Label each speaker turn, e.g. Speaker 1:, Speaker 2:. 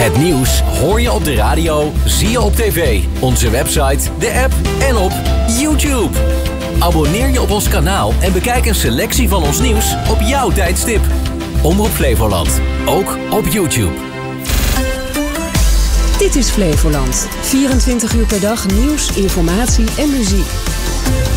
Speaker 1: Het nieuws hoor je op de radio, zie je op tv, onze website, de app en op YouTube. Abonneer je op ons kanaal en bekijk een selectie van ons nieuws op jouw tijdstip. Omroep Flevoland, ook op YouTube.
Speaker 2: Dit is Flevoland. 24 uur per dag nieuws, informatie en muziek.